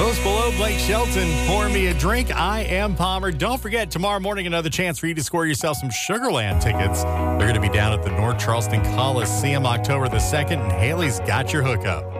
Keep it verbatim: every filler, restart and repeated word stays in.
Post below Blake Shelton, pour me a drink. I am Palmer. Don't forget, tomorrow morning, another chance for you to score yourself some Sugarland tickets. They're going to be down at the North Charleston Coliseum October the second, and Haley's got your hookup.